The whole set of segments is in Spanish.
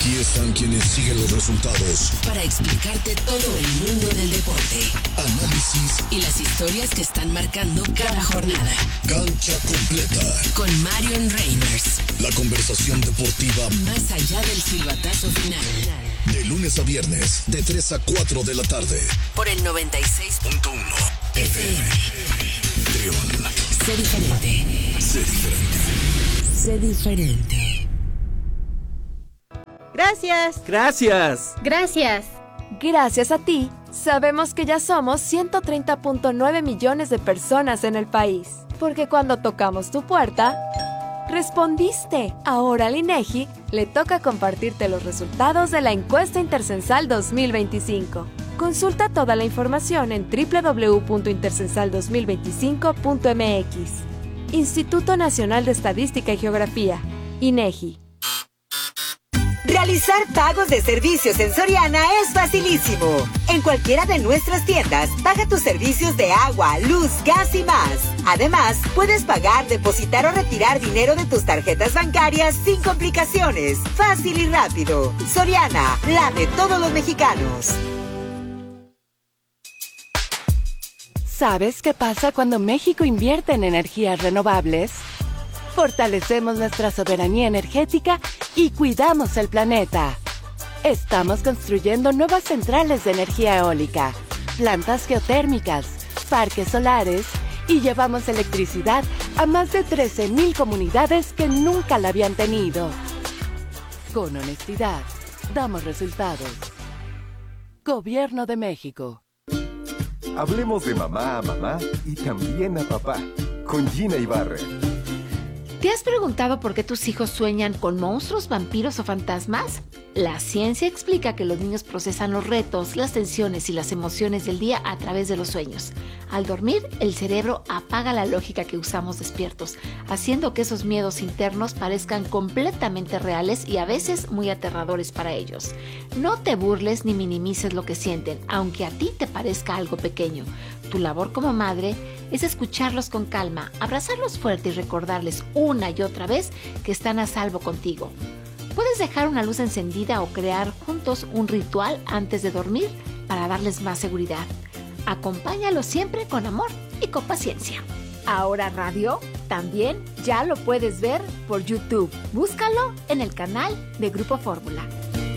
Aquí están quienes siguen los resultados para explicarte todo el mundo del deporte, análisis y las historias que están marcando cada jornada. Cancha completa Con Marion Reimers. La conversación deportiva Más allá del silbatazo final. De lunes a viernes, de 3 a 4 de la tarde. Por el 96.1 FM. Trión. Sé diferente. Sé diferente. Sé diferente. Gracias. Gracias. Gracias. Gracias a ti, sabemos que ya somos 130.9 millones de personas en el país. Porque cuando tocamos tu puerta, respondiste. Ahora al INEGI le toca compartirte los resultados de la encuesta Intercensal 2025. Consulta toda la información en www.intercensal2025.mx. Instituto Nacional de Estadística y Geografía, INEGI. Realizar pagos de servicios en Soriana es facilísimo. En cualquiera de nuestras tiendas, paga tus servicios de agua, luz, gas y más. Además, puedes pagar, depositar o retirar dinero de tus tarjetas bancarias sin complicaciones. Fácil y rápido. Soriana, la de todos los mexicanos. ¿Sabes qué pasa cuando México invierte en energías renovables? Fortalecemos nuestra soberanía energética y cuidamos el planeta. Estamos construyendo nuevas centrales de energía eólica, plantas geotérmicas, parques solares y llevamos electricidad a más de 13,000 comunidades que nunca la habían tenido. Con honestidad, damos resultados. Gobierno de México. Hablemos de mamá a mamá y también a papá, con Gina Ibarra. ¿Te has preguntado por qué tus hijos sueñan con monstruos, vampiros o fantasmas? La ciencia explica que los niños procesan los retos, las tensiones y las emociones del día a través de los sueños. Al dormir, el cerebro apaga la lógica que usamos despiertos, haciendo que esos miedos internos parezcan completamente reales y a veces muy aterradores para ellos. No te burles ni minimices lo que sienten, aunque a ti te parezca algo pequeño. Tu labor como madre es escucharlos con calma, abrazarlos fuerte y recordarles una y otra vez que están a salvo contigo. Puedes dejar una luz encendida o crear juntos un ritual antes de dormir para darles más seguridad. Acompáñalos siempre con amor y con paciencia. Ahora Radio también ya lo puedes ver por YouTube. Búscalo en el canal de Grupo Fórmula.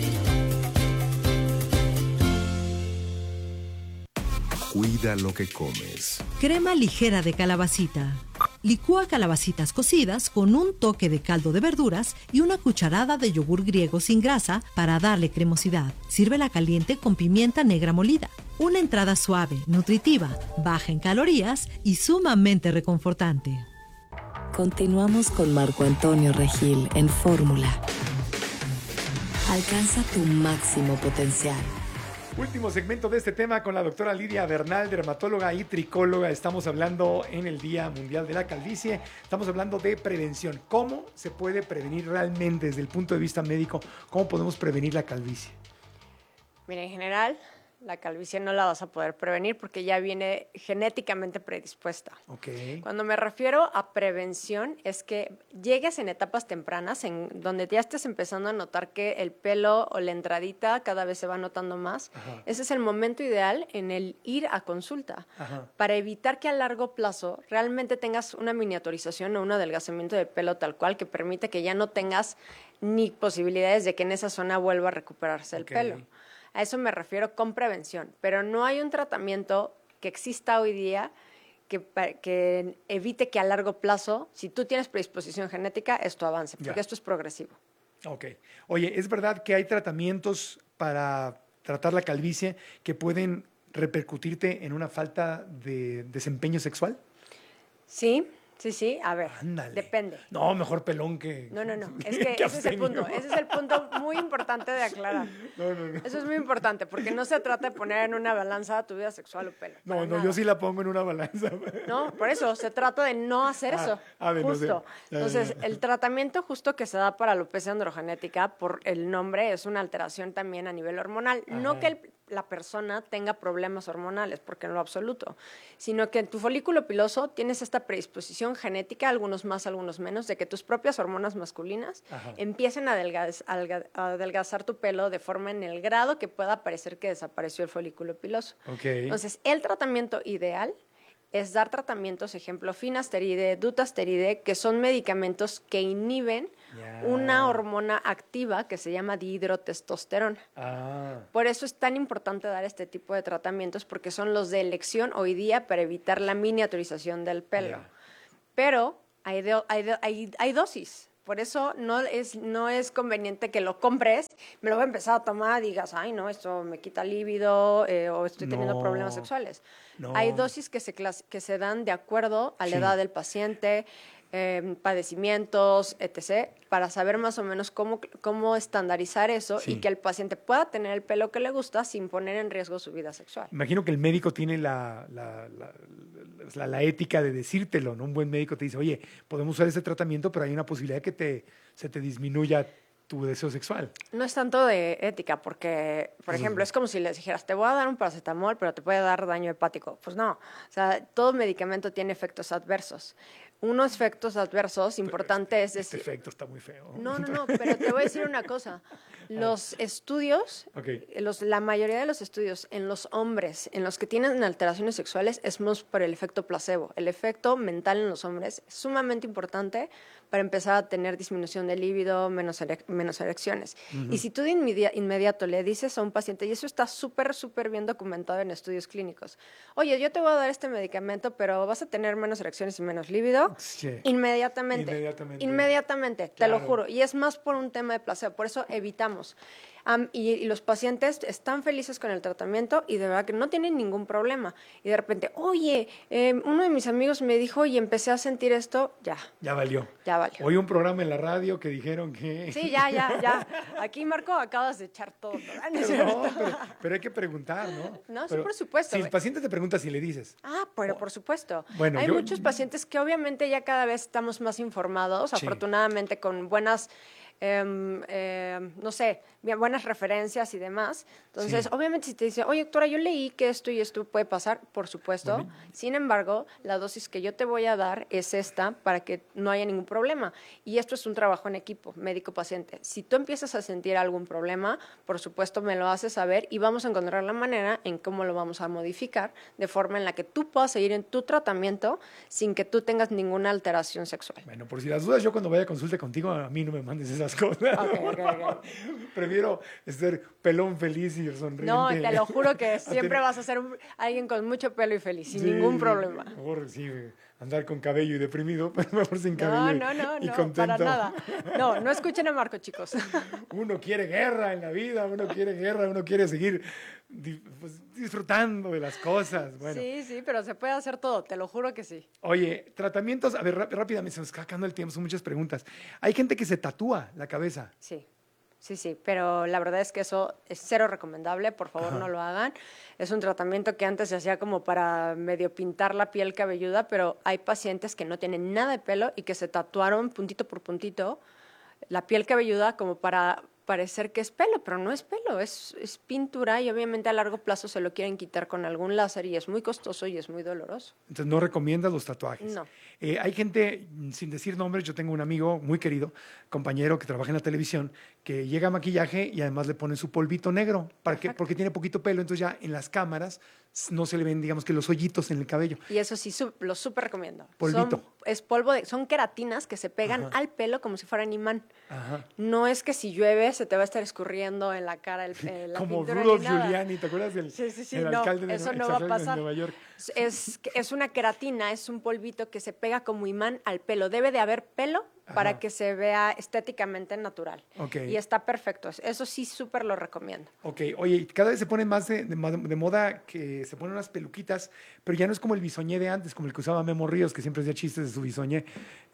Cuida lo que comes. Crema ligera de calabacita. Licúa calabacitas cocidas con un toque de caldo de verduras y una cucharada de yogur griego sin grasa para darle cremosidad. Sírvela caliente con pimienta negra molida. Una entrada suave, nutritiva, baja en calorías y sumamente reconfortante. Continuamos con Marco Antonio Regil en Fórmula. Alcanza tu máximo potencial. Último segmento de este tema con la doctora Lidia Bernal, dermatóloga y tricóloga. Estamos hablando en el Día Mundial de la Calvicie. Estamos hablando de prevención. ¿Cómo se puede prevenir realmente desde el punto de vista médico? ¿Cómo podemos prevenir la calvicie? Mira, en general, la calvicie no la vas a poder prevenir porque ya viene genéticamente predispuesta. Okay. Cuando me refiero a prevención es que llegues en etapas tempranas en donde ya estés empezando a notar que el pelo o la entradita cada vez se va notando más. Ajá. Ese es el momento ideal en el ir a consulta. Ajá. Para evitar que a largo plazo realmente tengas una miniaturización o un adelgazamiento de pelo tal cual que permite que ya no tengas ni posibilidades de que en esa zona vuelva a recuperarse el pelo. A eso me refiero con prevención, pero no hay un tratamiento que exista hoy día que evite que a largo plazo, si tú tienes predisposición genética, esto avance, porque esto es progresivo. Ok. Oye, ¿es verdad que hay tratamientos para tratar la calvicie que pueden repercutirte en una falta de desempeño sexual? Sí. Sí, a ver, ándale. Depende. No, mejor pelón que... No, es que ese es el punto, muy importante de aclarar. No. Eso es muy importante, porque no se trata de poner en una balanza tu vida sexual o pelo. No, yo sí la pongo en una balanza. No, por eso, se trata de no hacer eso, justo. Entonces, el tratamiento justo que se da para alopecia androgenética, por el nombre, es una alteración también a nivel hormonal. Ajá. No que la persona tenga problemas hormonales, porque en lo absoluto, sino que en tu folículo piloso tienes esta predisposición genética, algunos más, algunos menos, de que tus propias hormonas masculinas empiecen a adelgazar tu pelo de forma en el grado que pueda parecer que desapareció el folículo piloso. Entonces, el tratamiento ideal es dar tratamientos, ejemplo, finasteride, dutasteride, que son medicamentos que inhiben una hormona activa que se llama dihidrotestosterona. Por eso es tan importante dar este tipo de tratamientos, porque son los de elección hoy día para evitar la miniaturización del pelo. Pero hay dosis. Por eso no es conveniente que lo compres, me lo voy a empezar a tomar y digas, ay, no, esto me quita líbido o estoy teniendo problemas sexuales. Hay dosis que se dan de acuerdo a la edad del paciente, padecimientos, etc., para saber más o menos cómo estandarizar eso y que el paciente pueda tener el pelo que le gusta sin poner en riesgo su vida sexual. Imagino que el médico tiene la ética de decírtelo, ¿no? Un buen médico te dice, oye, podemos usar ese tratamiento, pero hay una posibilidad de que se te disminuya tu deseo sexual. No es tanto de ética, porque, por ejemplo, es como si les dijeras, te voy a dar un paracetamol, pero te puede dar daño hepático. Pues no, o sea, todo medicamento tiene efectos adversos. Unos efectos adversos importantes es decir... Este efecto está muy feo. No, pero te voy a decir una cosa. Los estudios, la mayoría de los estudios en los hombres, en los que tienen alteraciones sexuales, es más por el efecto placebo. El efecto mental en los hombres es sumamente importante para empezar a tener disminución de líbido, menos erecciones. Y si tú de inmediato le dices a un paciente, y eso está súper, súper bien documentado en estudios clínicos, oye, yo te voy a dar este medicamento, pero vas a tener menos erecciones y menos líbido, Inmediatamente, te lo juro. Y es más por un tema de placebo, por eso evitamos. Y los pacientes están felices con el tratamiento y de verdad que no tienen ningún problema. Y de repente, oye, uno de mis amigos me dijo, oye, empecé a sentir esto, Ya valió. Oí un programa en la radio que dijeron que... Sí, ya. Aquí, Marco, acabas de echar todo. Pero hay que preguntar, ¿no? No, sí, por supuesto. Si el paciente te pregunta si le dices. Pero por supuesto. Bueno, hay muchos pacientes que obviamente ya cada vez estamos más informados, afortunadamente con buenas... no sé, buenas referencias y demás. Entonces, obviamente si te dice, oye, doctora, yo leí que esto y esto puede pasar, por supuesto. Bueno. Sin embargo, la dosis que yo te voy a dar es esta para que no haya ningún problema. Y esto es un trabajo en equipo, médico-paciente. Si tú empiezas a sentir algún problema, por supuesto me lo haces saber y vamos a encontrar la manera en cómo lo vamos a modificar de forma en la que tú puedas seguir en tu tratamiento sin que tú tengas ninguna alteración sexual. Bueno, por si las dudas, yo cuando vaya a consulta contigo, a mí no me mandes esas cosas. Okay. Prefiero ser pelón feliz y sonriente. No, te lo juro que siempre vas a ser alguien con mucho pelo y feliz, sin ningún problema. Mejor andar con cabello y deprimido, pero mejor sin cabello y contento. Para nada. No escuchen a Marco, chicos. Uno quiere guerra en la vida, uno quiere seguir disfrutando de las cosas. Bueno. Sí, pero se puede hacer todo, te lo juro que sí. Oye, tratamientos, a ver, rápidamente, se nos está acabando el tiempo, son muchas preguntas. Hay gente que se tatúa la cabeza. Sí, pero la verdad es que eso es cero recomendable, por favor no lo hagan. Es un tratamiento que antes se hacía como para medio pintar la piel cabelluda, pero hay pacientes que no tienen nada de pelo y que se tatuaron puntito por puntito la piel cabelluda como para parecer que es pelo, pero no es pelo, es pintura y obviamente a largo plazo se lo quieren quitar con algún láser y es muy costoso y es muy doloroso. Entonces, ¿no recomiendas los tatuajes? No. Hay gente, sin decir nombres, yo tengo un amigo muy querido, compañero que trabaja en la televisión, que llega a maquillaje y además le ponen su polvito negro, porque tiene poquito pelo, entonces ya en las cámaras no se le ven, digamos, que los hoyitos en el cabello. Y eso sí, lo súper recomiendo. Polvito. Son queratinas que se pegan al pelo como si fueran imán. No es que si llueve se te va a estar escurriendo en la cara la como pintura. Como Rudolph Giuliani, ¿te acuerdas del alcalde de eso no va a pasar. Nueva York? Es una queratina, es un polvito que se pega como imán al pelo. Debe de haber pelo para que se vea estéticamente natural. Y está perfecto. Eso sí, súper lo recomiendo. Oye, cada vez se pone más de moda que se ponen unas peluquitas, pero ya no es como el bisoñé de antes, como el que usaba Memo Ríos, que siempre hacía chistes de su bisoñé,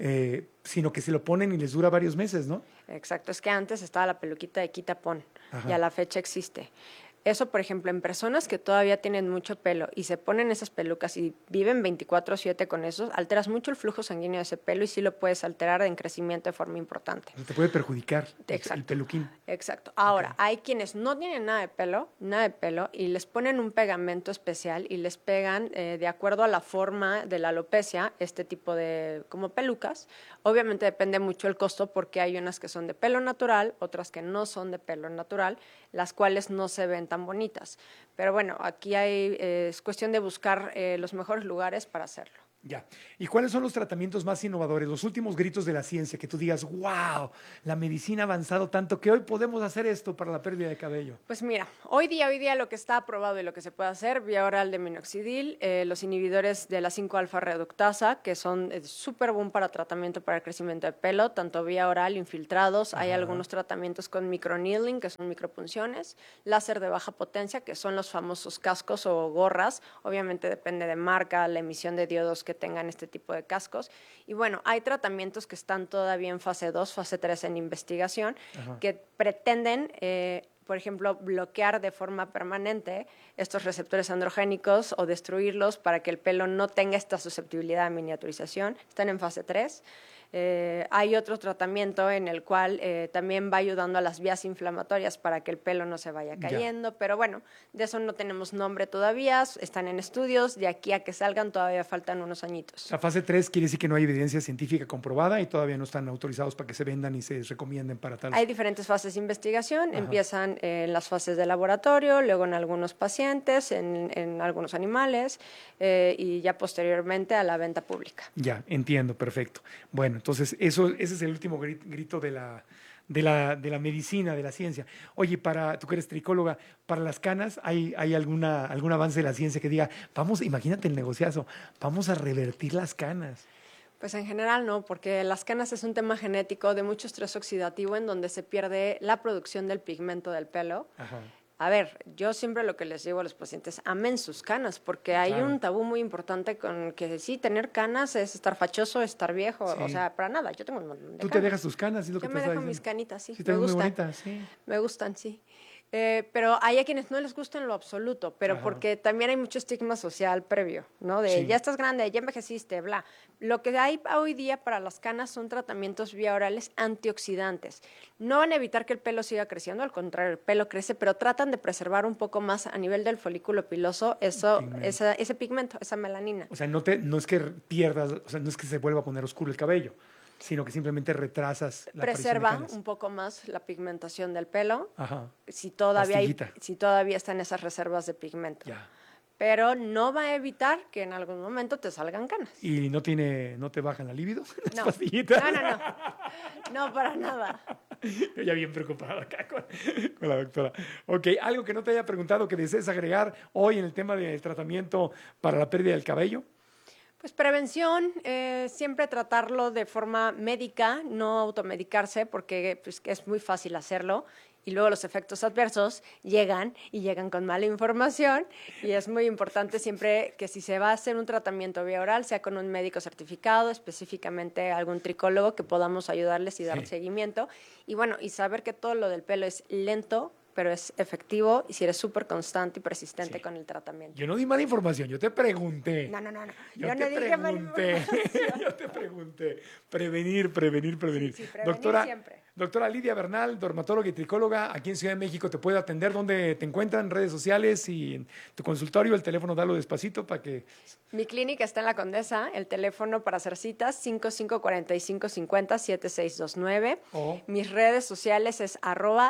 sino que se lo ponen y les dura varios meses, ¿no? Exacto. Es que antes estaba la peluquita de quita-pon y a la fecha existe. Eso, por ejemplo, en personas que todavía tienen mucho pelo y se ponen esas pelucas y viven 24/7 con eso, alteras mucho el flujo sanguíneo de ese pelo y sí lo puedes alterar en crecimiento de forma importante. Te puede perjudicar el peluquín. Exacto. Ahora, hay quienes no tienen nada de pelo, y les ponen un pegamento especial y les pegan, de acuerdo a la forma de la alopecia, este tipo de como pelucas. Obviamente depende mucho el costo porque hay unas que son de pelo natural, otras que no son de pelo natural, las cuales no se ven tan bonitas. Pero bueno, aquí es cuestión de buscar los mejores lugares para hacerlo. Ya. ¿Y cuáles son los tratamientos más innovadores, los últimos gritos de la ciencia que tú digas, wow, la medicina ha avanzado tanto que hoy podemos hacer esto para la pérdida de cabello? Pues mira, hoy día lo que está aprobado y lo que se puede hacer, vía oral de minoxidil, los inhibidores de la 5-alfa reductasa, que son súper buen para tratamiento para el crecimiento de pelo, tanto vía oral, infiltrados, hay algunos tratamientos con microneedling, que son micropunciones, láser de baja potencia, que son los famosos cascos o gorras, obviamente depende de marca, la emisión de diodos que tengan este tipo de cascos. Y bueno, hay tratamientos que están todavía en fase 2, fase 3 en investigación, que pretenden, por ejemplo, bloquear de forma permanente estos receptores androgénicos o destruirlos para que el pelo no tenga esta susceptibilidad a miniaturización. Están en fase 3. Hay otro tratamiento en el cual también va ayudando a las vías inflamatorias para que el pelo no se vaya cayendo, pero bueno, de eso no tenemos nombre todavía, están en estudios, de aquí a que salgan todavía faltan unos añitos. La fase 3 quiere decir que no hay evidencia científica comprobada y todavía no están autorizados para que se vendan y se recomienden para tal. Hay diferentes fases de investigación, empiezan en las fases de laboratorio, luego en algunos pacientes, en algunos animales y ya posteriormente a la venta pública. Ya, entiendo, perfecto. Bueno, entonces ese es el último grito de la medicina, de la ciencia. Oye, tú que eres tricóloga, para las canas, ¿hay algún avance de la ciencia que diga, imagínate el negociazo, vamos a revertir las canas? Pues en general no, porque las canas es un tema genético de mucho estrés oxidativo en donde se pierde la producción del pigmento del pelo. A ver, yo siempre lo que les digo a los pacientes, amen sus canas, porque hay un tabú muy importante con que sí, tener canas es estar fachoso, estar viejo, o sea, para nada, yo tengo un montón de ¿Tú canas. te dejas tus canas? ¿Es lo que yo te me dejo diciendo? mis canitas, sí, me gustan. Muy bonitas, sí. Me gustan, sí. Pero hay a quienes no les gusta en lo absoluto, pero porque también hay mucho estigma social previo, ¿no? De ya estás grande, ya envejeciste, bla. Lo que hay hoy día para las canas son tratamientos vía orales antioxidantes. No van a evitar que el pelo siga creciendo, al contrario, el pelo crece, pero tratan de preservar un poco más a nivel del folículo piloso ese pigmento, esa melanina. O sea, no es que pierdas, o sea, no es que se vuelva a poner oscuro el cabello, sino que simplemente retrasas la preserva un poco más la pigmentación del pelo. Si todavía están esas reservas de pigmento. Pero no va a evitar que en algún momento te salgan canas. ¿Y no te bajan la libido? No. Pastillitas. No, para nada. Yo ya bien preocupada acá con la doctora. Ok, algo que no te haya preguntado que desees agregar hoy en el tema del tratamiento para la pérdida del cabello. Pues prevención, siempre tratarlo de forma médica, no automedicarse, porque pues, es muy fácil hacerlo. Y luego los efectos adversos llegan con mala información y es muy importante siempre que si se va a hacer un tratamiento vía oral, sea con un médico certificado, específicamente algún tricólogo que podamos ayudarles y dar seguimiento. Y bueno, y saber que todo lo del pelo es lento, pero es efectivo y si eres súper constante y persistente con el tratamiento. Yo no di mala información, yo te pregunté. No. Yo te pregunté. Prevenir. Sí, prevenir siempre. Doctora Lidia Bernal, dermatóloga y tricóloga, aquí en Ciudad de México, ¿te puede atender? ¿Dónde te encuentran? ¿En redes sociales y en tu consultorio? El teléfono, dalo despacito para que... Mi clínica está en La Condesa, el teléfono para hacer citas 5545507629. Mis redes sociales es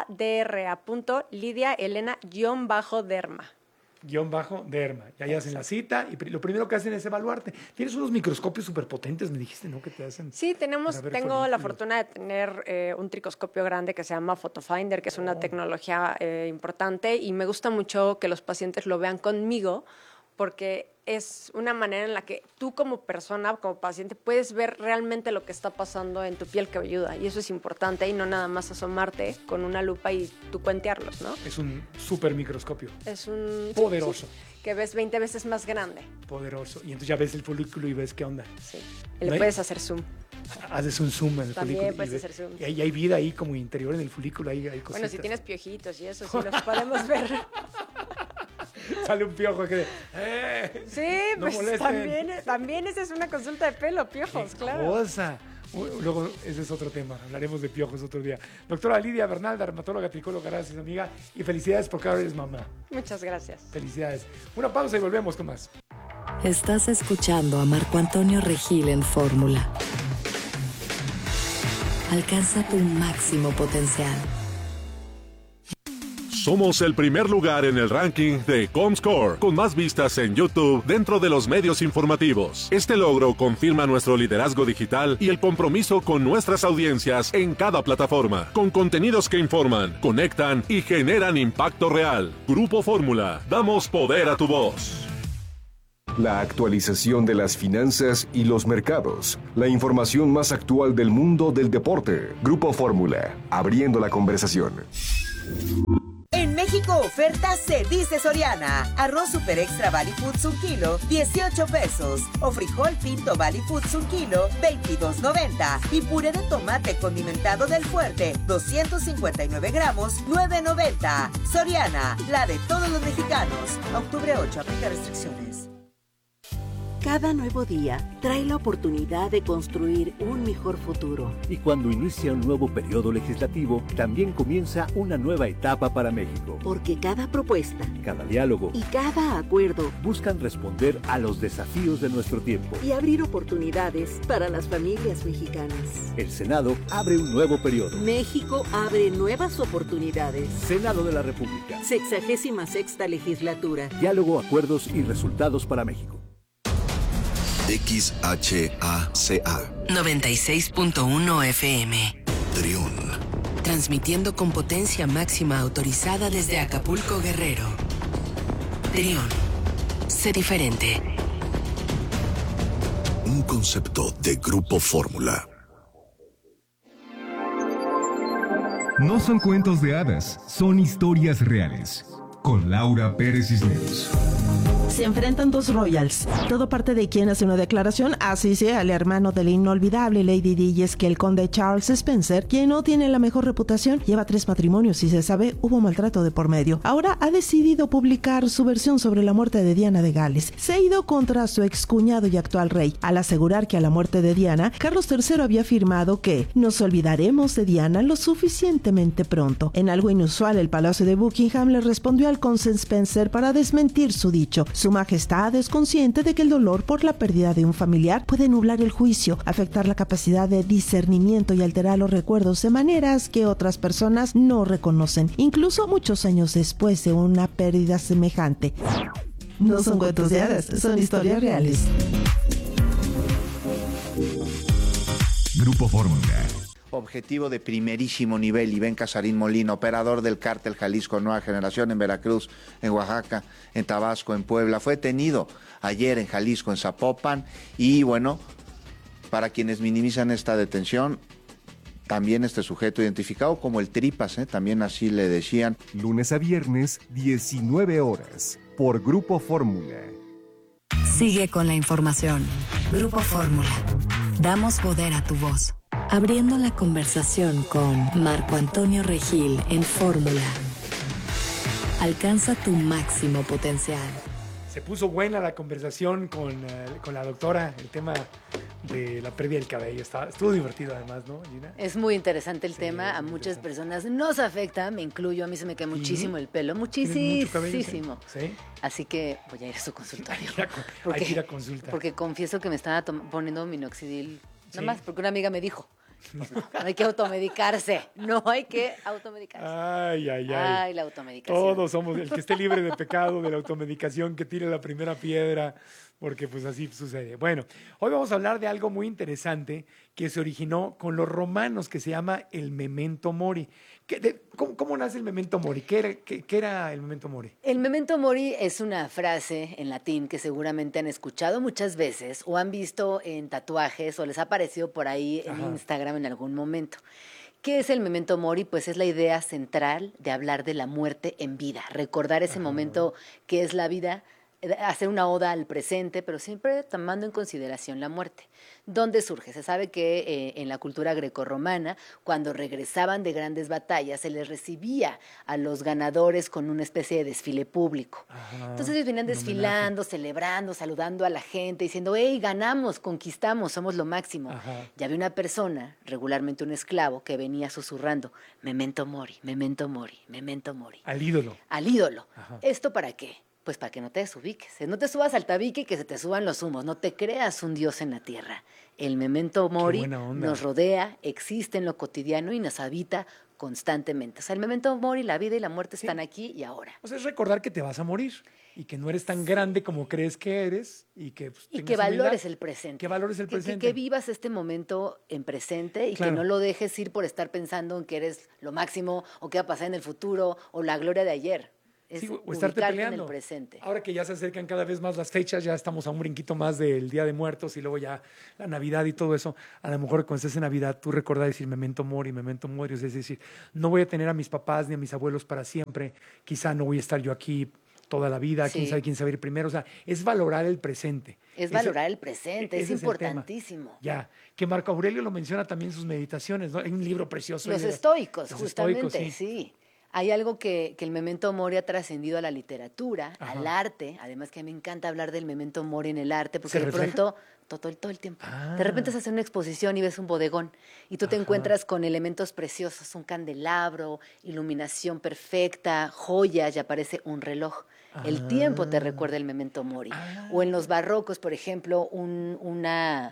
@dra.lidiaelena_derma. _derma. Y ahí hacen la cita y lo primero que hacen es evaluarte. Tienes unos microscopios súper potentes, me dijiste, ¿no? Que te hacen. Sí, tengo la fortuna de tener un tricoscopio grande que se llama PhotoFinder, que es una tecnología importante y me gusta mucho que los pacientes lo vean conmigo porque es una manera en la que tú como persona, como paciente, puedes ver realmente lo que está pasando en tu piel cabelluda y eso es importante y no nada más asomarte con una lupa y tú cuentearlos, ¿no? Es un súper microscopio. Es un... poderoso. Que ves 20 veces más grande. Poderoso. Y entonces ya ves el folículo y ves qué onda. Sí. Y le puedes hacer zoom. Haces un zoom en el También folículo. Puedes hacer zoom. Y hay vida ahí como interior en el folículo. Hay cositas. Bueno, si tienes piojitos y eso, sí los podemos ver. Sale un piojo que... Sí, no pues molesten. también esa es una consulta de pelo, piojos, claro. Cosa. Luego, ese es otro tema. Hablaremos de piojos otro día. Doctora Lidia Bernal, dermatóloga, tricóloga, gracias, amiga. Y felicidades porque ahora eres mamá. Muchas gracias. Felicidades. Una pausa y volvemos con más. Estás escuchando a Marco Antonio Regil en Fórmula. Alcanza tu máximo potencial. Somos el primer lugar en el ranking de Comscore, con más vistas en YouTube dentro de los medios informativos. Este logro confirma nuestro liderazgo digital y el compromiso con nuestras audiencias en cada plataforma, con contenidos que informan, conectan y generan impacto real. Grupo Fórmula, damos poder a tu voz. La actualización de las finanzas y los mercados. La información más actual del mundo del deporte. Grupo Fórmula, abriendo la conversación. En México, ofertas se dice Soriana. Arroz Super Extra Valley Foods 1 kilo, 18 pesos. O frijol pinto Valley Foods 1 kilo, 22.90. Y puré de tomate condimentado del Fuerte, 259 gramos, 9.90. Soriana, la de todos los mexicanos. Octubre 8, aplica restricciones. Cada nuevo día trae la oportunidad de construir un mejor futuro. Y cuando inicia un nuevo periodo legislativo, también comienza una nueva etapa para México. Porque cada propuesta, cada diálogo y cada acuerdo buscan responder a los desafíos de nuestro tiempo y abrir oportunidades para las familias mexicanas. El Senado abre un nuevo periodo. México abre nuevas oportunidades. Senado de la República. 66ª legislatura. Diálogo, acuerdos y resultados para México. XHACA 96.1 FM. Triún. Transmitiendo con potencia máxima autorizada desde Acapulco, Guerrero. Triún. Sé diferente. Un concepto de Grupo Fórmula. No son cuentos de hadas, son historias reales. Con Laura Pérez Cisneros. Se enfrentan dos royals. Todo parte de quien hace una declaración, así sea el hermano del inolvidable Lady Di, y es que el conde Charles Spencer, quien no tiene la mejor reputación, lleva 3 matrimonios y se sabe hubo maltrato de por medio. Ahora ha decidido publicar su versión sobre la muerte de Diana de Gales. Se ha ido contra su excuñado y actual rey, al asegurar que a la muerte de Diana, Carlos III había afirmado que nos olvidaremos de Diana lo suficientemente pronto. En algo inusual, el Palacio de Buckingham le respondió al conde Spencer para desmentir su dicho. Su Majestad es consciente de que el dolor por la pérdida de un familiar puede nublar el juicio, afectar la capacidad de discernimiento y alterar los recuerdos de maneras que otras personas no reconocen, incluso muchos años después de una pérdida semejante. No son cuentos de hadas, son historias reales. Grupo Fórmula. Objetivo de primerísimo nivel. Iván Casarín Molina, operador del cártel Jalisco Nueva Generación en Veracruz, en Oaxaca, en Tabasco, en Puebla. Fue detenido ayer en Jalisco, en Zapopan. Y bueno, para quienes minimizan esta detención, también este sujeto identificado como el Tripas, también así le decían. Lunes a viernes, 19 horas, por Grupo Fórmula. Sigue con la información. Grupo Fórmula. Damos poder a tu voz. Abriendo la conversación con Marco Antonio Regil en Fórmula. Alcanza tu máximo potencial. Se puso buena la conversación con la doctora, el tema de la pérdida del cabello. Estuvo divertido además, ¿no, Gina? Es muy interesante el tema. A muchas personas nos afecta, me incluyo. A mí se me cae muchísimo el pelo. Muchísimo. ¿Sí? Así que voy a ir a su consultorio. Hay que ir a consulta. Porque confieso que me estaba poniendo minoxidil. Nada más porque una amiga me dijo. No hay que automedicarse. No hay que automedicarse. Ay, la automedicación. Todos somos el que esté libre de pecado, de la automedicación, que tire la primera piedra, porque pues así sucede. Bueno, hoy vamos a hablar de algo muy interesante que se originó con los romanos, que se llama el memento mori. ¿Cómo nace el memento mori? ¿Qué era el memento mori? El memento mori es una frase en latín que seguramente han escuchado muchas veces o han visto en tatuajes o les ha aparecido por ahí en Instagram en algún momento. ¿Qué es el memento mori? Pues es la idea central de hablar de la muerte en vida, recordar ese momento que es la vida hacer una oda al presente, pero siempre tomando en consideración la muerte. ¿Dónde surge? Se sabe que en la cultura grecorromana, cuando regresaban de grandes batallas, se les recibía a los ganadores con una especie de desfile público. Entonces ellos venían desfilando, celebrando, saludando a la gente, diciendo, hey, ganamos, conquistamos, somos lo máximo. Ya había una persona, regularmente un esclavo, que venía susurrando, memento mori, memento mori, memento mori. Al ídolo. Al ídolo. ¿Esto para qué? Pues para que no te desubiques, no te subas al tabique y que se te suban los humos, no te creas un dios en la tierra. El memento mori nos rodea, existe en lo cotidiano y nos habita constantemente. O sea, el memento mori, la vida y la muerte están aquí y ahora. O sea, es recordar que te vas a morir y que no eres tan grande como crees que eres y que pues, y que valores el presente. Que valores el presente. Que vivas este momento en presente y que no lo dejes ir por estar pensando en que eres lo máximo o qué va a pasar en el futuro o la gloria de ayer. O estarte peleando. En el presente. Ahora que ya se acercan cada vez más las fechas, ya estamos a un brinquito más del Día de Muertos y luego ya la Navidad y todo eso. A lo mejor cuando estés en Navidad, tú recordar decir memento mori, es decir, no voy a tener a mis papás ni a mis abuelos para siempre. Quizá no voy a estar yo aquí toda la vida. Quién sabe ir primero. O sea, es valorar el presente. Es valorar el presente, es importantísimo. Ya, que Marco Aurelio lo menciona también en sus meditaciones, ¿no? Hay un libro precioso. Los estoicos, justamente, sí. Hay algo que el memento mori ha trascendido a la literatura, al arte. Además que a mí me encanta hablar del memento mori en el arte, porque de pronto, todo el tiempo, de repente se hace una exposición y ves un bodegón y tú te encuentras con elementos preciosos, un candelabro, iluminación perfecta, joyas y aparece un reloj. El tiempo te recuerda el memento mori. O en los barrocos, por ejemplo, una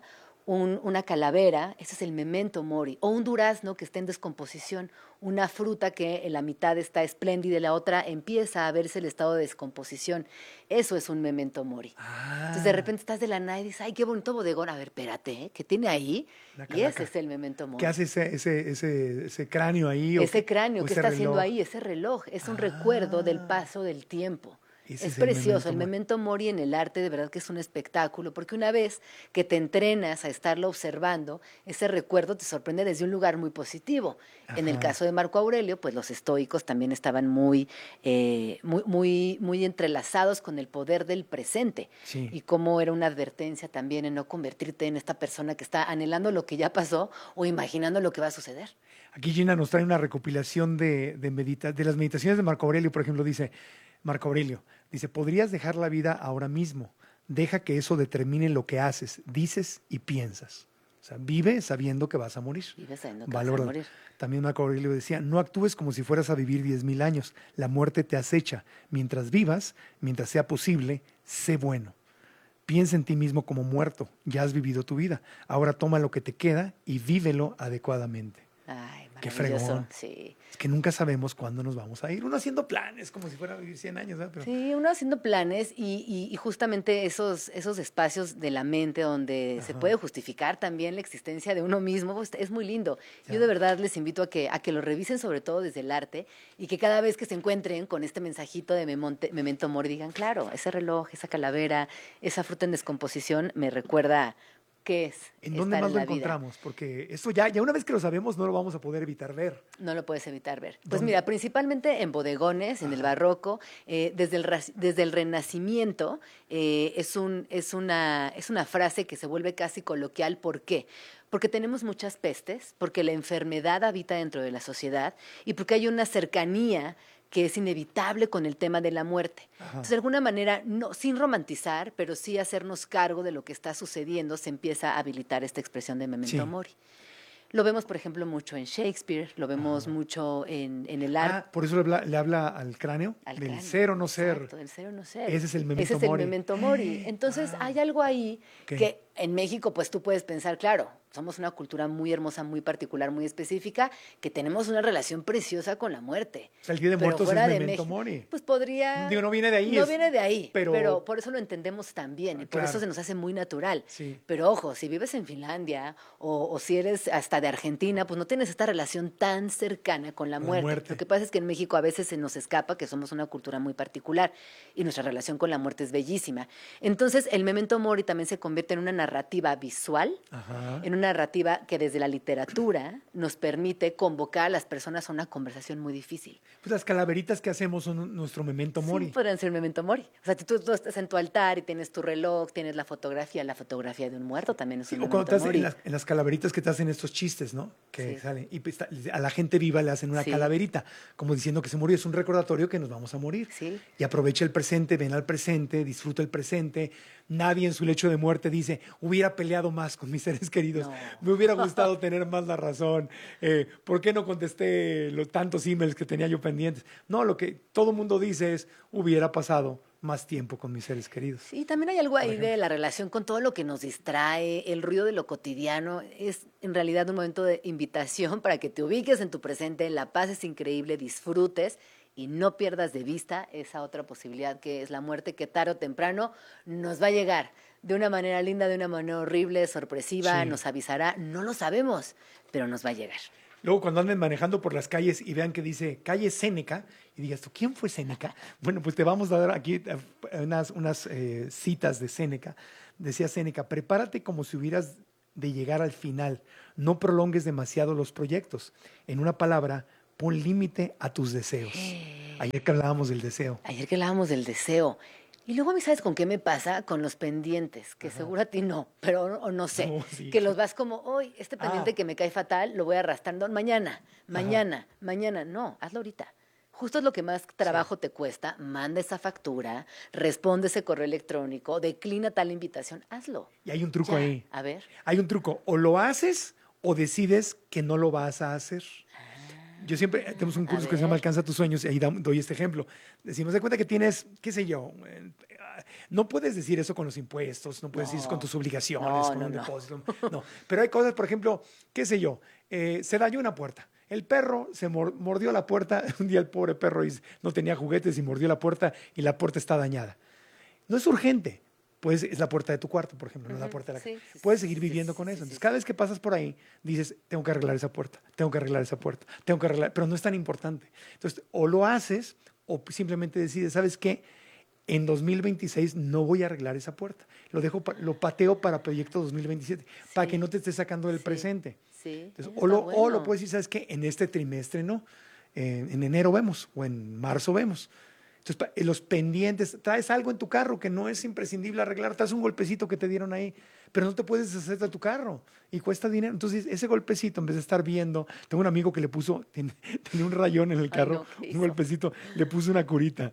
calavera, ese es el memento mori, o un durazno que está en descomposición, una fruta que en la mitad está espléndida y la otra empieza a verse el estado de descomposición, eso es un memento mori. Entonces de repente estás de la nada y dices, ay, qué bonito bodegón, a ver, espérate, ¿qué tiene ahí? Y ese es el memento mori. ¿Qué hace ese cráneo ahí? Ese cráneo, ¿qué está haciendo ahí? Ese reloj, es un recuerdo del paso del tiempo. Es precioso, el memento mori en el arte de verdad que es un espectáculo, porque una vez que te entrenas a estarlo observando, ese recuerdo te sorprende desde un lugar muy positivo. En el caso de Marco Aurelio, pues los estoicos también estaban muy entrelazados con el poder del presente y cómo era una advertencia también en no convertirte en esta persona que está anhelando lo que ya pasó o imaginando lo que va a suceder. Aquí Gina nos trae una recopilación de las meditaciones de Marco Aurelio, por ejemplo, dice Marco Aurelio, podrías dejar la vida ahora mismo. Deja que eso determine lo que haces, dices y piensas. O sea, vive sabiendo que vas a morir. Vive sabiendo que vas a morir. También Marco Aurelio decía, no actúes como si fueras a vivir 10,000 años. La muerte te acecha. Mientras vivas, mientras sea posible, sé bueno. Piensa en ti mismo como muerto. Ya has vivido tu vida. Ahora toma lo que te queda y vívelo adecuadamente. Ay, qué fregón. Sí. Es que nunca sabemos cuándo nos vamos a ir. Uno haciendo planes, como si fuera a vivir 100 años. ¿Verdad? Pero... Sí, uno haciendo planes y justamente esos espacios de la mente donde se puede justificar también la existencia de uno mismo, pues, es muy lindo. Yo de verdad les invito a que lo revisen sobre todo desde el arte y que cada vez que se encuentren con este mensajito de memento mori digan, claro, ese reloj, esa calavera, esa fruta en descomposición me recuerda... ¿Qué es? ¿En dónde más lo encontramos? Porque eso ya una vez que lo sabemos no lo vamos a poder evitar ver. No lo puedes evitar ver. Pues mira, principalmente en bodegones, en el barroco, desde el Renacimiento, es una frase que se vuelve casi coloquial. ¿Por qué? Porque tenemos muchas pestes, porque la enfermedad habita dentro de la sociedad y porque hay una cercanía que es inevitable con el tema de la muerte. Entonces, de alguna manera, no, sin romantizar, pero sí hacernos cargo de lo que está sucediendo, se empieza a habilitar esta expresión de memento mori. Lo vemos, por ejemplo, mucho en Shakespeare, lo vemos mucho en el arte. Por eso le habla al cráneo, del ser o no ser. Exacto, del ser o no ser. Ese es el memento mori. Ese es el memento mori. Entonces, hay algo ahí que en México, pues tú puedes pensar, claro, somos una cultura muy hermosa, muy particular, muy específica, que tenemos una relación preciosa con la muerte. O sea, el Día de Muertos es memento mori. Pues podría... Digo, no viene de ahí. No viene de ahí, pero por eso lo entendemos tan bien, y por eso se nos hace muy natural. Sí. Pero ojo, si vives en Finlandia o si eres hasta de Argentina, pues no tienes esta relación tan cercana con la muerte. Lo que pasa es que en México a veces se nos escapa que somos una cultura muy particular y nuestra relación con la muerte es bellísima. Entonces, el memento mori también se convierte en una narrativa visual, en una narrativa que desde la literatura nos permite convocar a las personas a una conversación muy difícil. Pues las calaveritas que hacemos son nuestro memento mori. Sí, podrían ser memento mori. O sea, tú estás en tu altar y tienes tu reloj, tienes la fotografía de un muerto también es un memento cuando mori. en las calaveritas que te hacen estos chistes, ¿no? Que salen. Y pues, a la gente viva le hacen una calaverita, como diciendo que se murió. Es un recordatorio que nos vamos a morir. Sí. Y aprovecha el presente, ven al presente, disfruta el presente. Nadie en su lecho de muerte dice, hubiera peleado más con mis seres queridos. No. Me hubiera gustado tener más la razón. ¿Por qué no contesté los tantos emails que tenía yo pendientes? No, lo que todo mundo dice es, hubiera pasado más tiempo con mis seres queridos. Sí, también hay algo ahí de la relación con todo lo que nos distrae, el ruido de lo cotidiano. Es en realidad un momento de invitación para que te ubiques en tu presente, la paz es increíble, disfrutes y no pierdas de vista esa otra posibilidad que es la muerte, que tarde o temprano nos va a llegar de una manera linda, de una manera horrible, sorpresiva, nos avisará, no lo sabemos, pero nos va a llegar. Luego, cuando anden manejando por las calles y vean que dice calle Séneca, y digas tú, ¿quién fue Séneca? Bueno, pues te vamos a dar aquí unas citas de Séneca. Decía Séneca, prepárate como si hubieras de llegar al final. No prolongues demasiado los proyectos. En una palabra, pon límite a tus deseos. Ayer que hablábamos del deseo. Y luego a mí, ¿sabes con qué me pasa? Con los pendientes, que seguro a ti no, pero no sé, que los vas como, hoy este pendiente que me cae fatal, lo voy arrastrando mañana, no, hazlo ahorita. Justo es lo que más trabajo te cuesta, manda esa factura, responde ese correo electrónico, declina tal invitación, hazlo. Y hay un truco ahí. A ver. Hay un truco, o lo haces o decides que no lo vas a hacer. Yo siempre, tenemos un curso que se llama Alcanza tus sueños y ahí doy este ejemplo. Decimos, de cuenta que tienes, qué sé yo, no puedes decir eso con los impuestos, no puedes decir eso con tus obligaciones, con un depósito. No, pero hay cosas, por ejemplo, qué sé yo, se dañó una puerta. El perro se mordió la puerta, un día el pobre perro no tenía juguetes y mordió la puerta y la puerta está dañada. No es urgente. Pues es la puerta de tu cuarto, por ejemplo, no la puerta de la casa. Puedes seguir viviendo con eso. Entonces, cada vez que pasas por ahí, dices, tengo que arreglar esa puerta, pero no es tan importante. Entonces, o lo haces o simplemente decides, ¿sabes qué? En 2026 no voy a arreglar esa puerta. Lo pateo para proyecto 2027, para que no te estés sacando del presente. Entonces, o lo puedes decir, ¿sabes qué? En este trimestre no. En enero vemos o en marzo vemos. Entonces, los pendientes, traes algo en tu carro que no es imprescindible arreglar, traes un golpecito que te dieron ahí, pero no te puedes deshacer de tu carro y cuesta dinero. Entonces, ese golpecito, en vez de estar viendo, tengo un amigo que le puso, tenía un rayón en el carro, un golpecito, le puso una curita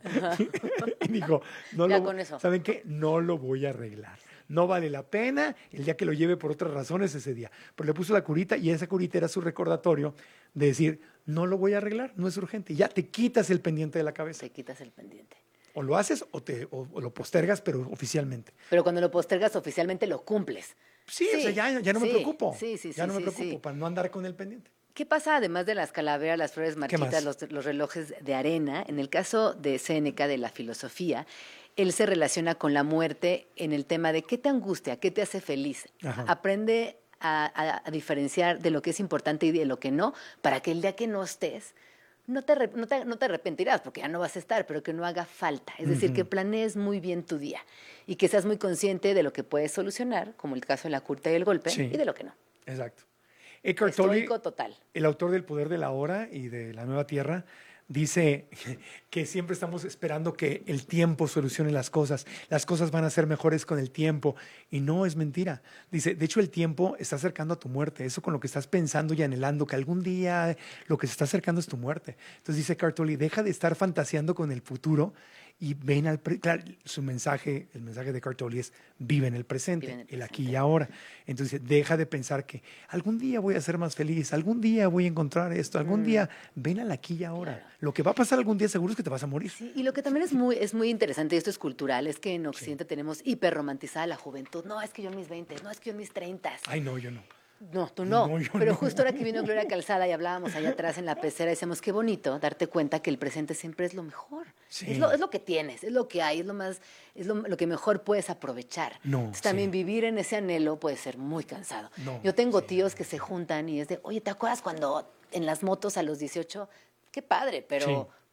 y dijo, ¿saben qué? No lo voy a arreglar. No vale la pena el día que lo lleve por otras razones ese día. Pero le puso la curita y esa curita era su recordatorio de decir, no lo voy a arreglar, no es urgente. Ya te quitas el pendiente de la cabeza. Te quitas el pendiente. O lo haces o lo postergas, pero oficialmente. Pero cuando lo postergas oficialmente lo cumples. Sí, o sea, ya no me preocupo. Ya no me preocupo para no andar con el pendiente. ¿Qué pasa además de las calaveras, las flores marchitas, los relojes de arena? En el caso de Séneca, de la filosofía, él se relaciona con la muerte en el tema de qué te angustia, qué te hace feliz. Aprende a diferenciar de lo que es importante y de lo que no, para que el día que no estés, no te arrepentirás, porque ya no vas a estar, pero que no haga falta. Es decir, que planees muy bien tu día y que seas muy consciente de lo que puedes solucionar, como el caso de la curta y el golpe, y de lo que no. Exacto. Eckhart Tolle, total. El autor del Poder de la Hora y de La Nueva Tierra, dice que siempre estamos esperando que el tiempo solucione las cosas van a ser mejores con el tiempo, y no, es mentira. Dice, de hecho el tiempo está acercando a tu muerte, eso con lo que estás pensando y anhelando, que algún día lo que se está acercando es tu muerte. Entonces dice Eckhart Tolle, deja de estar fantaseando con el futuro y ven al claro, el mensaje de Eckhart Tolle es vive en el presente, el aquí y ahora. Entonces deja de pensar que algún día voy a ser más feliz, algún día voy a encontrar esto, algún día, ven al aquí y ahora. Claro. Lo que va a pasar algún día seguro es que te vas a morir. Sí, y lo que también es muy interesante, y esto es cultural, es que en Occidente tenemos hiperromantizada la juventud. No, es que yo en mis 20, no, es que yo en mis 30. Ay, no, yo no. No, tú no. Pero justo ahora que vino Gloria Calzada y hablábamos allá atrás en la pecera, decíamos, qué bonito darte cuenta que el presente siempre es lo mejor. Sí. Es lo que tienes, es lo que hay, es lo que mejor puedes aprovechar. Entonces, también vivir en ese anhelo puede ser muy cansado. Yo tengo tíos que se juntan y es de, oye, ¿te acuerdas cuando en las motos a los 18? Qué padre, pero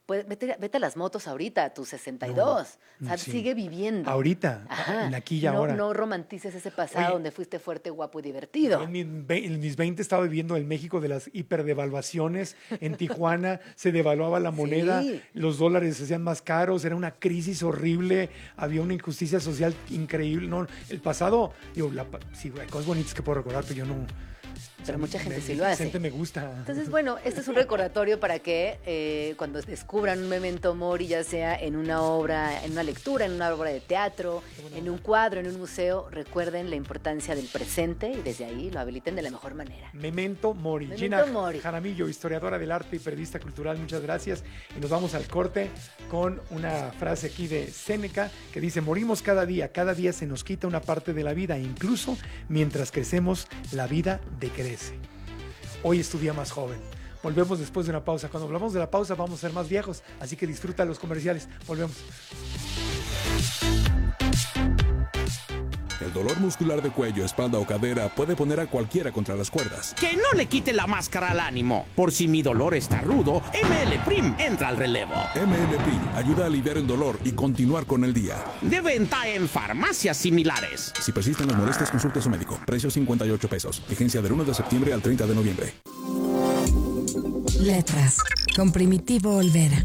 Pues vete a las motos ahorita, a tus 62. O sea, sigue viviendo. Ahorita, en aquí y ahora. No romantices ese pasado donde fuiste fuerte, guapo y divertido. En mis 20 estaba viviendo en México de las hiperdevaluaciones. En Tijuana se devaluaba la moneda, los dólares se hacían más caros, era una crisis horrible, había una injusticia social increíble. No, el pasado, digo, sí, hay cosas bonitas que puedo recordar, pero yo no... Pero mucha gente sí lo hace. Gente me gusta. Entonces, bueno, este es un recordatorio para que cuando descubran un memento mori, ya sea en una obra, en una lectura, en una obra de teatro, en un cuadro, en un museo, recuerden la importancia del presente y desde ahí lo habiliten de la mejor manera. Memento mori. Gina Jaramillo, historiadora del arte y periodista cultural, muchas gracias. Y nos vamos al corte con una frase aquí de Séneca que dice: morimos cada día se nos quita una parte de la vida, e incluso mientras crecemos, la vida decrece. Hoy es tu día más joven. Volvemos después de una pausa. Cuando hablamos de la pausa vamos a ser más viejos, así que disfruta los comerciales. Volvemos. El dolor muscular de cuello, espalda o cadera puede poner a cualquiera contra las cuerdas. Que no le quite la máscara al ánimo. Por si mi dolor está rudo, ML Prim entra al relevo. ML Prim ayuda a aliviar el dolor y continuar con el día. De venta en farmacias similares. Si persisten las molestias, consulte a su médico. Precio 58 pesos. Vigencia del 1 de septiembre al 30 de noviembre. Letras. Con Primitivo Olvera.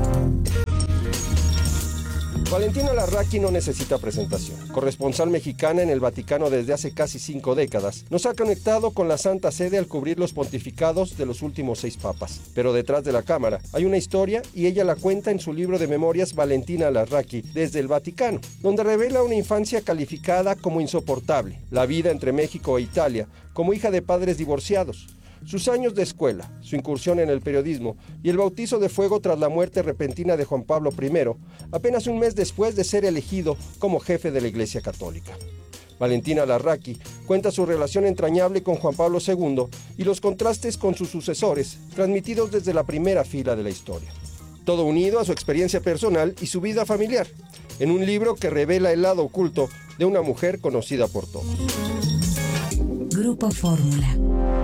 Valentina Larraqui no necesita presentación. Corresponsal mexicana en el Vaticano desde hace casi 5 décadas, nos ha conectado con la Santa Sede al cubrir los pontificados de los últimos 6 papas. Pero detrás de la cámara hay una historia y ella la cuenta en su libro de memorias Valentina Larraqui desde el Vaticano, donde revela una infancia calificada como insoportable, la vida entre México e Italia, como hija de padres divorciados, sus años de escuela, su incursión en el periodismo y el bautizo de fuego tras la muerte repentina de Juan Pablo I, apenas un mes después de ser elegido como jefe de la Iglesia Católica. Valentina Larraqui cuenta su relación entrañable con Juan Pablo II y los contrastes con sus sucesores, transmitidos desde la primera fila de la historia. Todo unido a su experiencia personal y su vida familiar, en un libro que revela el lado oculto de una mujer conocida por todos. Grupo Fórmula.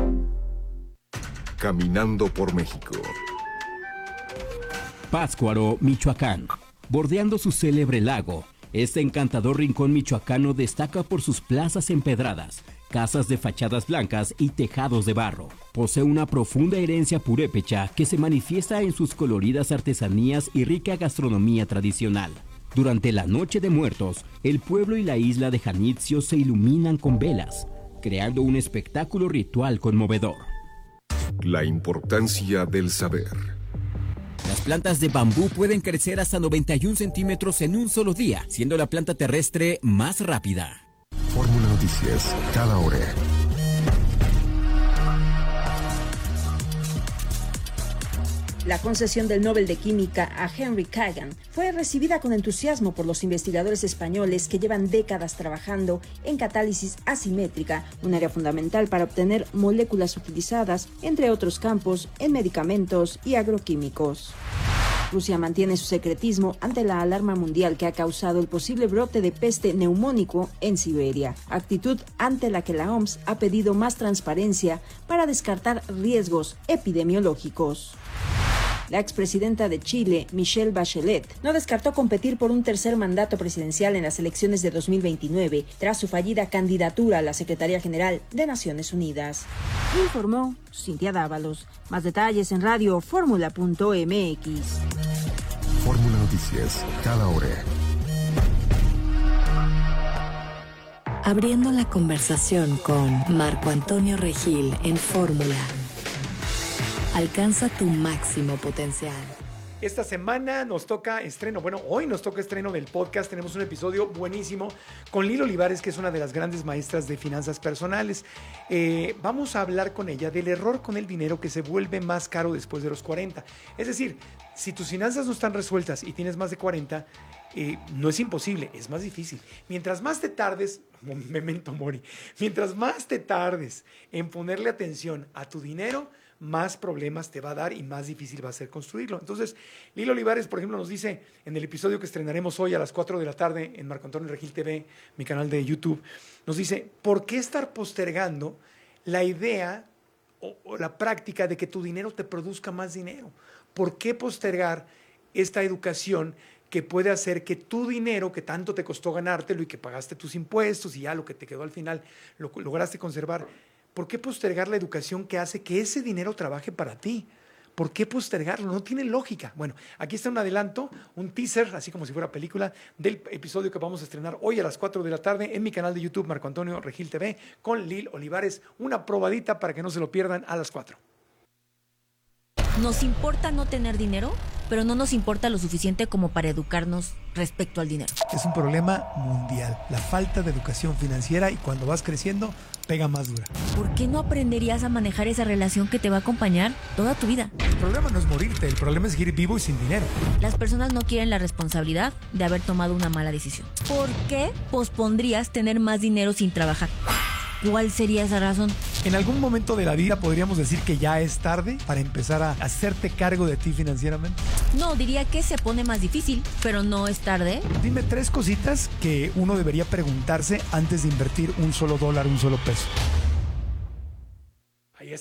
Caminando por México. Pátzcuaro, Michoacán. Bordeando su célebre lago, este encantador rincón michoacano destaca por sus plazas empedradas, casas de fachadas blancas y tejados de barro. Posee una profunda herencia purépecha que se manifiesta en sus coloridas artesanías y rica gastronomía tradicional. Durante la Noche de Muertos, el pueblo y la isla de Janitzio se iluminan con velas, creando un espectáculo ritual conmovedor. La importancia del saber. Las plantas de bambú pueden crecer hasta 91 centímetros en un solo día, siendo la planta terrestre más rápida. Fórmula Noticias, cada hora. La concesión del Nobel de Química a Henry Kagan fue recibida con entusiasmo por los investigadores españoles que llevan décadas trabajando en catálisis asimétrica, un área fundamental para obtener moléculas utilizadas, entre otros campos, en medicamentos y agroquímicos. Rusia mantiene su secretismo ante la alarma mundial que ha causado el posible brote de peste neumónico en Siberia, actitud ante la que la OMS ha pedido más transparencia para descartar riesgos epidemiológicos. La expresidenta de Chile, Michelle Bachelet, no descartó competir por un tercer mandato presidencial en las elecciones de 2029 tras su fallida candidatura a la Secretaría General de Naciones Unidas. Informó Cintia Dávalos. Más detalles en radiofórmula.mx. Fórmula Noticias, cada hora. Abriendo la conversación con Marco Antonio Regil en Fórmula. Alcanza tu máximo potencial. Esta semana nos toca estreno, hoy nos toca estreno del podcast. Tenemos un episodio buenísimo con Lili Olivares, que es una de las grandes maestras de finanzas personales. Vamos a hablar con ella del error con el dinero que se vuelve más caro después de los 40. Es decir, si tus finanzas no están resueltas y tienes más de 40, no es imposible, es más difícil. Mientras más te tardes, memento mori, mientras más te tardes en ponerle atención a tu dinero, más problemas te va a dar y más difícil va a ser construirlo. Entonces, Lili Olivares, por ejemplo, nos dice en el episodio que estrenaremos hoy a las 4 de la tarde en Marco Antonio Regil TV, mi canal de YouTube, nos dice, ¿por qué estar postergando la idea o la práctica de que tu dinero te produzca más dinero? ¿Por qué postergar esta educación que puede hacer que tu dinero, que tanto te costó ganártelo y que pagaste tus impuestos y ya lo que te quedó al final lo lograste conservar, ¿por qué postergar la educación que hace que ese dinero trabaje para ti? ¿Por qué postergarlo? No tiene lógica. Bueno, aquí está un adelanto, un teaser, así como si fuera película, del episodio que vamos a estrenar hoy a las 4 de la tarde en mi canal de YouTube, Marco Antonio Regil TV, con Lil Olivares. Una probadita para que no se lo pierdan a las 4. Nos importa no tener dinero, pero no nos importa lo suficiente como para educarnos respecto al dinero. Es un problema mundial, la falta de educación financiera, y cuando vas creciendo, pega más dura. ¿Por qué no aprenderías a manejar esa relación que te va a acompañar toda tu vida? El problema no es morirte, el problema es seguir vivo y sin dinero. Las personas no quieren la responsabilidad de haber tomado una mala decisión. ¿Por qué pospondrías tener más dinero sin trabajar? ¿Cuál sería esa razón? En algún momento de la vida podríamos decir que ya es tarde para empezar a hacerte cargo de ti financieramente. No, diría que se pone más difícil, pero no es tarde. Dime 3 cositas que uno debería preguntarse antes de invertir un solo dólar, un solo peso. Ahí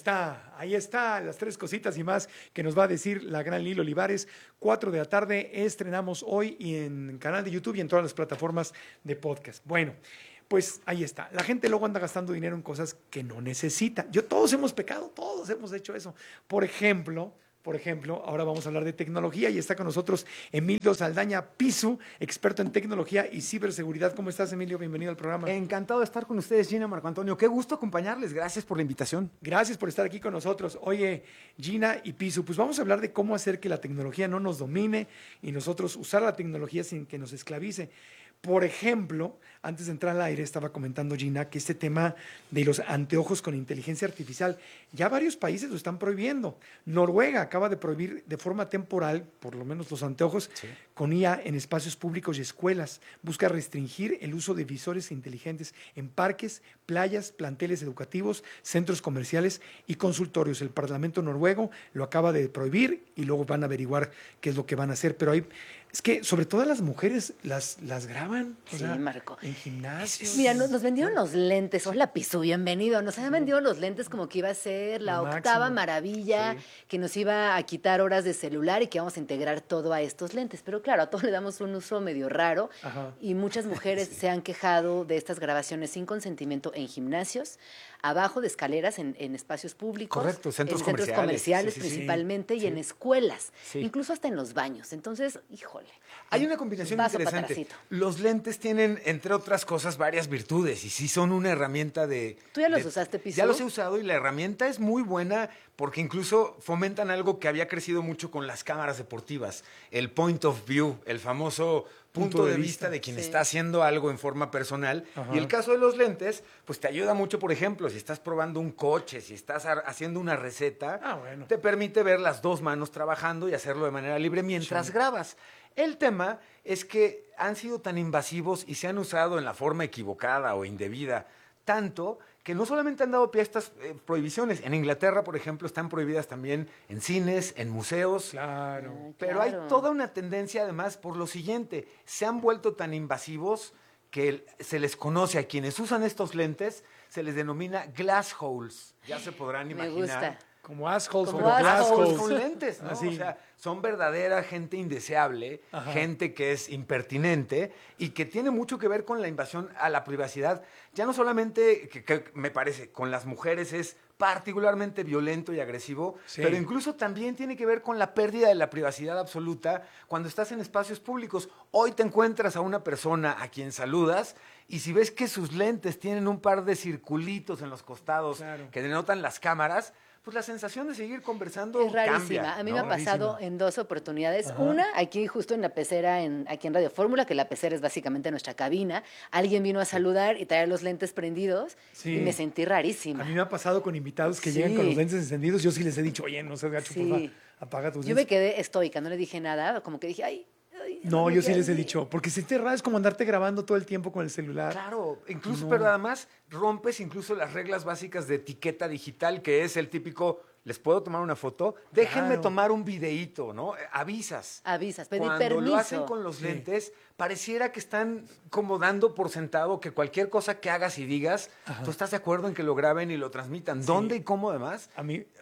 está, las 3 cositas y más que nos va a decir la gran Lil Olivares. 4 de la tarde, estrenamos hoy y en canal de YouTube y en todas las plataformas de podcast. Bueno, pues ahí está. La gente luego anda gastando dinero en cosas que no necesita. Todos hemos pecado, todos hemos hecho eso. Por ejemplo, ahora vamos a hablar de tecnología y está con nosotros Emilio Saldaña Pisu, experto en tecnología y ciberseguridad. ¿Cómo estás, Emilio? Bienvenido al programa. Encantado de estar con ustedes, Gina, Marco Antonio. Qué gusto acompañarles. Gracias por la invitación. Gracias por estar aquí con nosotros. Oye, Gina y Pisu, pues vamos a hablar de cómo hacer que la tecnología no nos domine y nosotros usar la tecnología sin que nos esclavice. Por ejemplo, antes de entrar al aire estaba comentando Gina que este tema de los anteojos con inteligencia artificial, ya varios países lo están prohibiendo. Noruega acaba de prohibir de forma temporal, por lo menos los anteojos, con IA en espacios públicos y escuelas. Busca restringir el uso de visores inteligentes en parques, playas, planteles educativos, centros comerciales y consultorios. El Parlamento noruego lo acaba de prohibir y luego van a averiguar qué es lo que van a hacer, pero es que sobre todo las mujeres las graban. Sí, Marco. En gimnasios. Mira, nos vendieron los lentes. Hola, Pisu, bienvenido. Nos habían vendido los lentes como que iba a ser la octava maravilla, que nos iba a quitar horas de celular y que vamos a integrar todo a estos lentes. Pero claro, a todos le damos un uso medio raro. Ajá. Y muchas mujeres se han quejado de estas grabaciones sin consentimiento en gimnasios, abajo de escaleras en espacios públicos. Correcto, centros comerciales principalmente y en escuelas, incluso hasta en los baños. Entonces, híjole. Hay una combinación interesante. Los lentes tienen, entre otras cosas, varias virtudes y sí son una herramienta de... ¿Tú ya los usaste, Piso? Ya los he usado y la herramienta es muy buena porque incluso fomentan algo que había crecido mucho con las cámaras deportivas, el point of view, el famoso punto de vista de quien está haciendo algo en forma personal. Ajá. Y el caso de los lentes, pues te ayuda mucho, por ejemplo, si estás probando un coche, si estás haciendo una receta, te permite ver las 2 manos trabajando y hacerlo de manera libre mientras grabas. El tema es que han sido tan invasivos y se han usado en la forma equivocada o indebida, tanto que no solamente han dado pie a estas prohibiciones. En Inglaterra, por ejemplo, están prohibidas también en cines, en museos. Claro. Pero hay toda una tendencia, además, por lo siguiente. Se han vuelto tan invasivos que se les conoce a quienes usan estos lentes, se les denomina glass holes. Ya se podrán imaginar. Me gusta. Como assholes, como glass holes con lentes, ¿no? O sea, son verdadera gente indeseable, gente que es impertinente y que tiene mucho que ver con la invasión a la privacidad. Ya no solamente, que me parece, con las mujeres es particularmente violento y agresivo, pero incluso también tiene que ver con la pérdida de la privacidad absoluta cuando estás en espacios públicos. Hoy te encuentras a una persona a quien saludas y si ves que sus lentes tienen un par de circulitos en los costados que denotan las cámaras, pues la sensación de seguir conversando es rarísima. Cambia, a mí me ha pasado en 2 oportunidades. Una, aquí justo en la pecera, aquí en Radio Fórmula, que la pecera es básicamente nuestra cabina. Alguien vino a saludar y traer los lentes prendidos y me sentí rarísima. A mí me ha pasado con invitados que llegan con los lentes encendidos. Yo sí les he dicho, oye, no seas gacho, por favor, apaga tus lentes. Yo me quedé estoica, no le dije nada, como que dije, ay. No, yo sí les he dicho, porque si te raro es como andarte grabando todo el tiempo con el celular. Claro, incluso, pero además rompes incluso las reglas básicas de etiqueta digital, que es el típico, ¿les puedo tomar una foto? Déjenme tomar un videíto, ¿no? Avisas. Pedí Cuando permiso. lo hacen con los lentes, pareciera que están como dando por sentado que cualquier cosa que hagas y digas, tú estás de acuerdo en que lo graben y lo transmitan. ¿Dónde y cómo además? A mí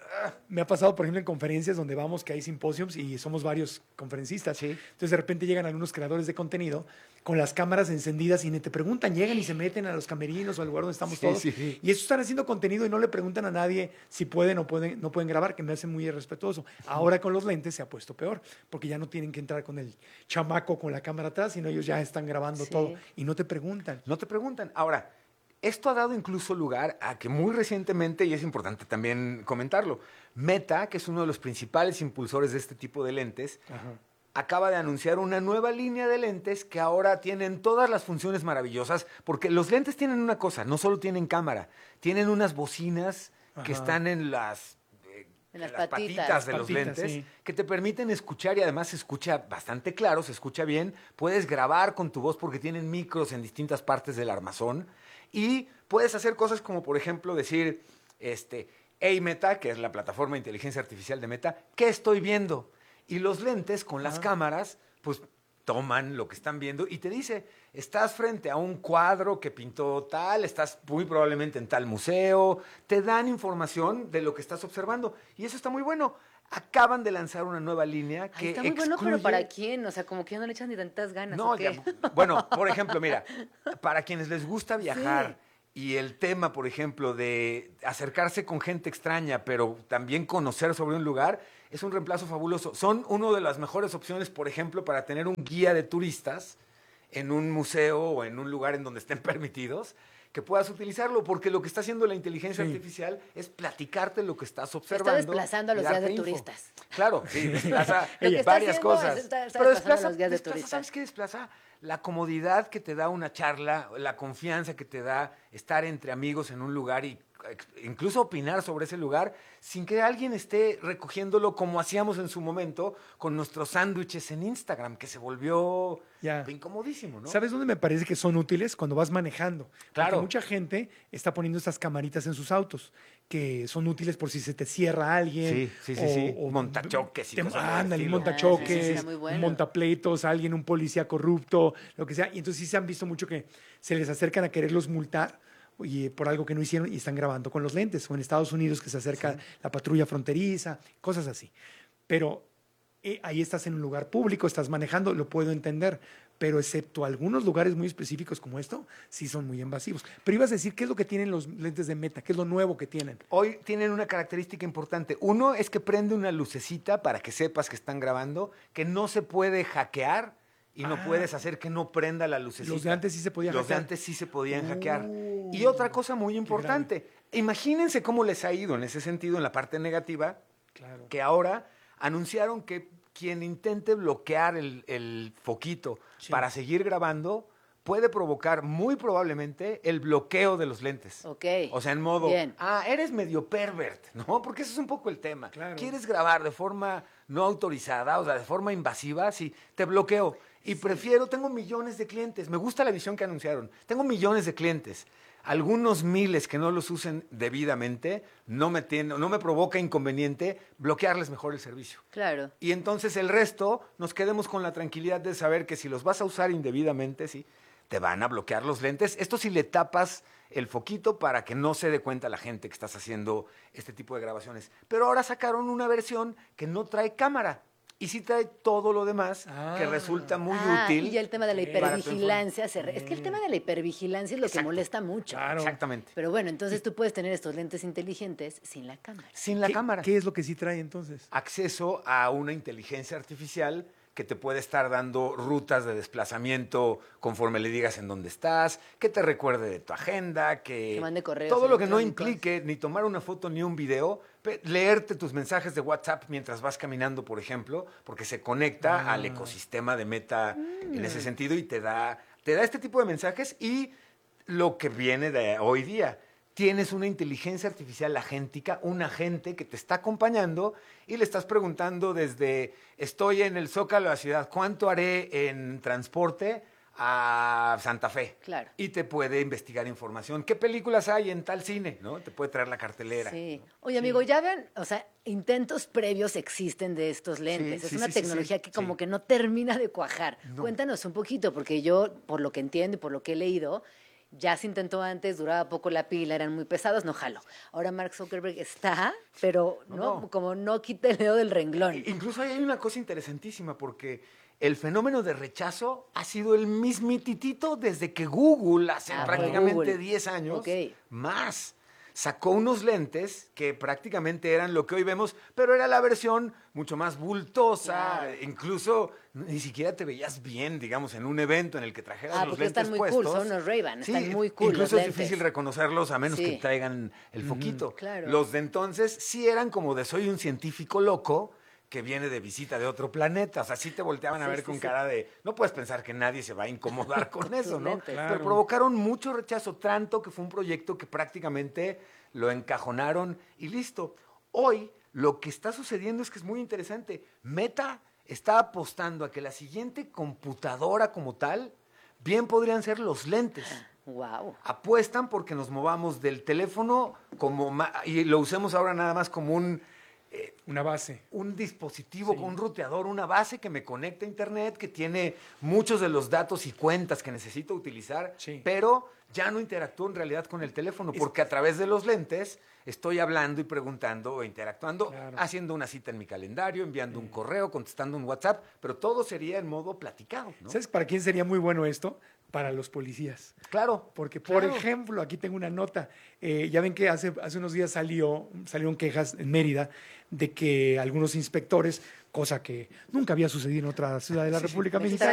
Me ha pasado, por ejemplo, en conferencias donde vamos, que hay simposiums y somos varios conferencistas. Entonces, de repente llegan algunos creadores de contenido con las cámaras encendidas y ni te preguntan, llegan y se meten a los camerinos o al lugar donde estamos todos. Y eso están haciendo contenido y no le preguntan a nadie si pueden o no pueden grabar, que me hace muy irrespetuoso. Ahora con los lentes se ha puesto peor, porque ya no tienen que entrar con el chamaco con la cámara atrás, sino ellos ya están grabando todo y no te preguntan. No te preguntan. Ahora, esto ha dado incluso lugar a que muy recientemente, y es importante también comentarlo, Meta, que es uno de los principales impulsores de este tipo de lentes, acaba de anunciar una nueva línea de lentes que ahora tienen todas las funciones maravillosas, porque los lentes tienen una cosa, no solo tienen cámara, tienen unas bocinas que están en las patitas de los lentes, que te permiten escuchar y además se escucha bastante claro, se escucha bien, puedes grabar con tu voz porque tienen micros en distintas partes del armazón y puedes hacer cosas como, por ejemplo, decir, hey Meta, que es la plataforma de inteligencia artificial de Meta, ¿qué estoy viendo? Y los lentes con las cámaras, pues toman lo que están viendo y te dice, estás frente a un cuadro que pintó tal, estás muy probablemente en tal museo, te dan información de lo que estás observando y eso está muy bueno. Acaban de lanzar una nueva línea que está muy bueno, pero ¿para quién? O sea, como que ya no le echan ni tantas ganas. No, bueno, por ejemplo, mira, para quienes les gusta viajar y el tema, por ejemplo, de acercarse con gente extraña, pero también conocer sobre un lugar, es un reemplazo fabuloso. Son una de las mejores opciones, por ejemplo, para tener un guía de turistas en un museo o en un lugar en donde estén permitidos, que puedas utilizarlo, porque lo que está haciendo la inteligencia artificial es platicarte lo que estás observando. Está desplazando a los guías de turistas. Claro, sí, desplaza varias cosas. Pero desplaza, ¿sabes qué desplaza? La comodidad que te da una charla, la confianza que te da estar entre amigos en un lugar y incluso opinar sobre ese lugar sin que alguien esté recogiéndolo como hacíamos en su momento con nuestros sándwiches en Instagram, que se volvió incomodísimo, ¿no? ¿Sabes dónde me parece que son útiles? Cuando vas manejando. Claro. Porque mucha gente está poniendo estas camaritas en sus autos que son útiles por si se te cierra alguien. Sí. Montachoques y cosas montachoques, montapleitos, alguien, un policía corrupto, lo que sea. Y entonces sí se han visto mucho que se les acercan a quererlos multar y por algo que no hicieron y están grabando con los lentes. O en Estados Unidos que se acerca la patrulla fronteriza, cosas así. Pero ahí estás en un lugar público, estás manejando, lo puedo entender. Pero excepto algunos lugares muy específicos como esto, sí son muy invasivos. Pero ibas a decir, ¿qué es lo que tienen los lentes de Meta? ¿Qué es lo nuevo que tienen? Hoy tienen una característica importante. Uno es que prende una lucecita para que sepas que están grabando, que no se puede hackear y no puedes hacer que no prenda la lucecita. Los de antes sí se podían hackear. Los de antes sí se podían hackear. Y otra cosa muy importante, imagínense cómo les ha ido en ese sentido, en la parte negativa, que ahora anunciaron que quien intente bloquear el foquito para seguir grabando puede provocar muy probablemente el bloqueo de los lentes. O sea, en modo, eres medio pervert, ¿no? Porque ese es un poco el tema. Quieres grabar de forma no autorizada, o sea, de forma invasiva, sí, te bloqueo. Y tengo millones de clientes, me gusta la visión que anunciaron, tengo millones de clientes. Algunos miles que no los usen debidamente, no me provoca inconveniente bloquearles mejor el servicio. Claro. Y entonces el resto nos quedemos con la tranquilidad de saber que si los vas a usar indebidamente, te van a bloquear los lentes. Esto si le tapas el foquito para que no se dé cuenta la gente que estás haciendo este tipo de grabaciones. Pero ahora sacaron una versión que no trae cámara. Y sí trae todo lo demás que resulta muy útil. Y el tema de la hipervigilancia. Es que el tema de la hipervigilancia es lo que molesta mucho. Claro. Exactamente. Pero bueno, entonces tú puedes tener estos lentes inteligentes sin la cámara. Sin la cámara. ¿Qué es lo que sí trae entonces? Acceso a una inteligencia artificial que te puede estar dando rutas de desplazamiento conforme le digas en dónde estás, que te recuerde de tu agenda, que mande correos. Todo lo que no implique ni tomar una foto ni un video, leerte tus mensajes de WhatsApp mientras vas caminando, por ejemplo, porque se conecta al ecosistema de Meta en ese sentido y te da este tipo de mensajes y lo que viene de hoy día. Tienes una inteligencia artificial agéntica, un agente que te está acompañando y le estás preguntando desde, estoy en el Zócalo de la ciudad, ¿cuánto haré en transporte a Santa Fe? Claro. Y te puede investigar información. ¿Qué películas hay en tal cine? ¿No? Te puede traer la cartelera. Sí. Oye, amigo, ya ven, o sea, intentos previos existen de estos lentes. Es una tecnología que como que no termina de cuajar. No. Cuéntanos un poquito, porque yo, por lo que entiendo y por lo que he leído, Ya se intentó antes, duraba poco la pila, eran muy pesados, no jalo. Ahora Mark Zuckerberg está, pero como no quita el dedo del renglón. Incluso ahí hay una cosa interesantísima, porque el fenómeno de rechazo ha sido el mismititito desde que Google, hace prácticamente 10 años, más. Sacó unos lentes que prácticamente eran lo que hoy vemos, pero era la versión mucho más bultosa. Incluso ni siquiera te veías bien, digamos, en un evento en el que trajeras los lentes están muy puestos. Cool, son los Ray-Ban, están muy cool. Incluso es difícil reconocerlos a menos que traigan el foquito. Claro. Los de entonces sí eran como de soy un científico loco que viene de visita de otro planeta. O sea, sí te volteaban a ver con cara de... No puedes pensar que nadie se va a incomodar con eso, ¿no? Claro. Pero provocaron mucho rechazo, tanto que fue un proyecto que prácticamente lo encajonaron y listo. Hoy lo que está sucediendo es que es muy interesante. Meta está apostando a que la siguiente computadora como tal, bien podrían ser los lentes. Wow. Apuestan porque nos movamos del teléfono y lo usemos ahora nada más como una base. Un dispositivo con un ruteador, una base que me conecta a internet, que tiene muchos de los datos y cuentas que necesito utilizar, pero ya no interactúo en realidad con el teléfono, porque a través de los lentes estoy hablando y preguntando o interactuando, haciendo una cita en mi calendario, enviando un correo, contestando un WhatsApp, pero todo sería en modo platicado, ¿no? ¿Sabes para quién sería muy bueno esto? Para los policías. Claro. Porque, por ejemplo, aquí tengo una nota. Ya ven que hace unos días salieron quejas en Mérida de que algunos inspectores, cosa que nunca había sucedido en otra ciudad de la República Mexicana,